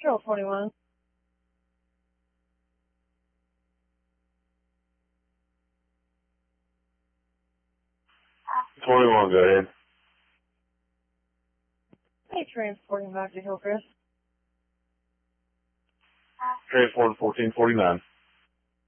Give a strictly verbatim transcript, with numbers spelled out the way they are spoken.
Trail twenty-one. twenty-one, go ahead. Hey, transporting back to Hillcrest. Transport fourteen forty-nine.